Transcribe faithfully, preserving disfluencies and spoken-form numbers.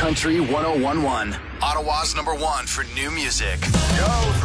Country one oh one one. Ottawa's number one for new music. Go